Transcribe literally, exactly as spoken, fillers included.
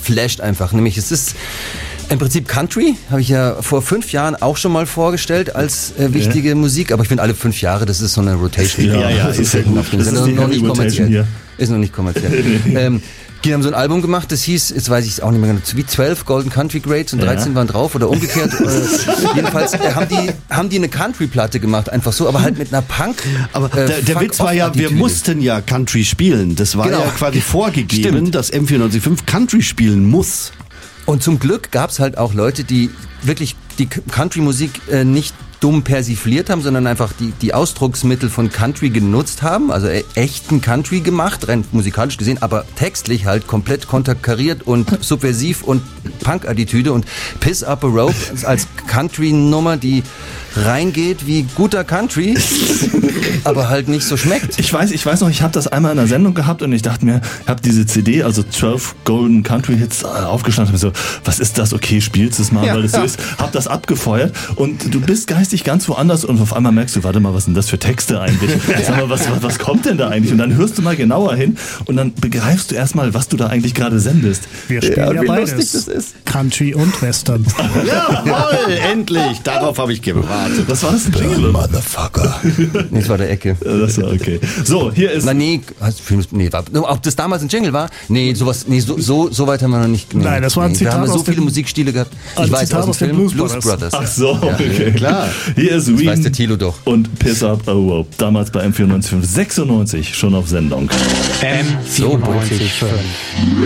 flasht einfach. Nämlich es ist im Prinzip Country, habe ich ja vor fünf Jahren auch schon mal vorgestellt als äh, wichtige ja. Musik, aber ich finde alle fünf Jahre, das ist so eine Rotation. Ja, ja, ja ist, ist ja gut. Das ist noch nicht kommerziell. Hier. Ist noch nicht kommerziell. ähm, Die haben so ein Album gemacht, das hieß, jetzt weiß ich es auch nicht mehr genau, wie zwölf Golden Country Greats und dreizehn ja. waren drauf oder umgekehrt. äh, jedenfalls äh, haben, die, haben die eine Country-Platte gemacht, einfach so, aber halt mit einer Punk. Aber äh, der, der Witz war ja, wir mussten ja Country spielen. Das war genau. ja quasi vorgegeben, Stimmt. dass M vierundneunzig Komma fünf Country spielen muss. Und zum Glück gab es halt auch Leute, die wirklich die Country-Musik äh, nicht dumm persifliert haben, sondern einfach die, die Ausdrucksmittel von Country genutzt haben, also äh, echten Country gemacht, rein musikalisch gesehen, aber textlich halt komplett konterkariert und subversiv und Punk-Attitüde und Piss Up a Rope als Country-Nummer, die reingeht wie guter Country, aber halt nicht so schmeckt. Ich weiß, ich weiß noch, ich habe das einmal in einer Sendung gehabt und ich dachte mir, ich habe diese C D, also zwölf Golden Country Hits aufgeschlagen und so, was ist das? Okay, spielst es mal, ja, weil es ja. so ist. Hab das abgefeuert und du bist geistig ganz woanders und auf einmal merkst du, warte mal, was sind das für Texte eigentlich? Sag mal, was, was, was kommt denn da eigentlich? Und dann hörst du mal genauer hin und dann begreifst du erstmal, was du da eigentlich gerade sendest. Wir spielen ja, ja beides. Das ist. Country und Western. Jawohl, endlich! Darauf habe ich gewartet. Was war das? Ein Jingle? Motherfucker. Nee, das war der Ecke. Das war okay. So, hier ist... Na, nee, nee, ob das damals ein Jingle war? Nee, sowas, nee, so, so, so weit haben wir noch nicht... Nee, Nein, das war ein nee, Zitat. Wir haben aus so viele dem, Musikstile gehabt. Ich weiß, Zitat aus dem aus Film Blues Blues Brothers. Brothers. Ach so, ja, okay. Klar. Hier ist das Ween weiß der Thilo doch. Und Piss Up a Rope. Damals bei M vierundneunzig Komma fünf. sechsundneunzig schon auf Sendung. M vierundneunzig Komma fünf